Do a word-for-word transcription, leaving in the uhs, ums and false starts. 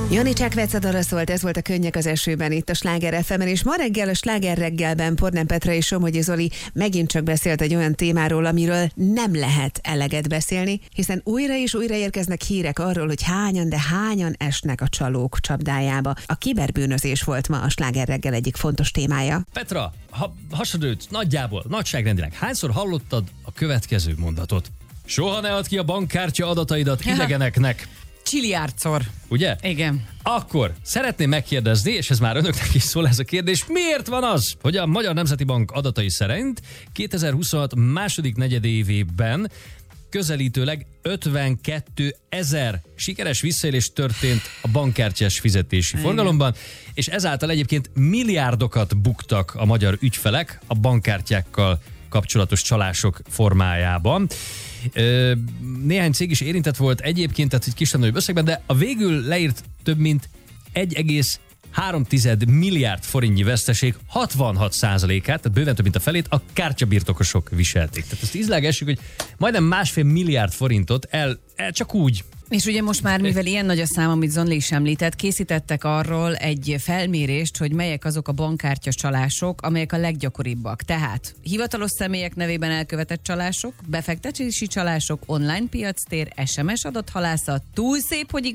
Janicság Vecadara szólt, ez volt a Könnyek az esőben itt a Sláger ef emen, és ma reggel a Sláger reggelben Pornem Petra és Somogyi Zoli megint csak beszélt egy olyan témáról, amiről nem lehet eleget beszélni, hiszen újra és újra érkeznek hírek arról, hogy hányan, de hányan esnek a csalók csapdájába. A kiberbűnözés volt ma a Sláger reggel egyik fontos témája. Petra, ha hasadőt nagyjából, nagyságrendileg, hányszor hallottad a következő mondatot? Soha ne add ki a bankkártya adataidat idegeneknek. Csiliárdzszor. Ugye? Igen. Akkor szeretném megkérdezni, és ez már önöknek is szól ez a kérdés, miért van az, hogy a Magyar Nemzeti Bank adatai szerint kétezer-huszonhat második negyedévében közelítőleg ötvenkétezer sikeres visszaélés történt a bankkártyás fizetési forgalomban, és ezáltal egyébként milliárdokat buktak a magyar ügyfelek a bankkártyákkal kapcsolatos csalások formájában. Ö, néhány cég is érintett volt egyébként, tehát egy kis nagyobb összegben, de a végül leírt több mint egy egész három milliárd forintnyi veszteség hatvanhat százalékát, tehát bőven több mint a felét a kártyabirtokosok viselték. Tehát ezt ízlelgessük, hogy majdnem másfél milliárd forintot el, el csak úgy. És ugye most már, mivel ilyen nagy a szám, amit Zonli is említett, készítettek arról egy felmérést, hogy melyek azok a bankkártya csalások, amelyek a leggyakoribbak. Tehát hivatalos személyek nevében elkövetett csalások, befektetési csalások, online piactér, es em es adathalászat, túl szép, hogy igaz,